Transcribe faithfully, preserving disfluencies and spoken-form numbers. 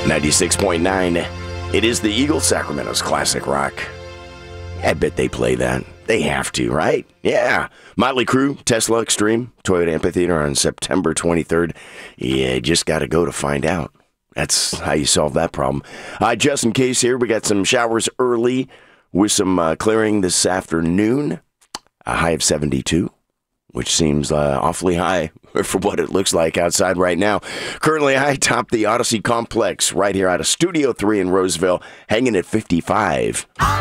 ninety-six point nine. It is the Eagles, Sacramento's classic rock. I bet they play that. They have to, right? Yeah. Motley Crue, Tesla Extreme, Toyota Amphitheater on September twenty-third. Yeah, you just got to go to find out. That's how you solve that problem. Uh, just in case here, we got some showers early with some uh, clearing this afternoon. A high of seventy-two, which seems uh, awfully high for what it looks like outside right now. Currently, I top the Odyssey Complex right here out of Studio three in Roseville, hanging at fifty-five.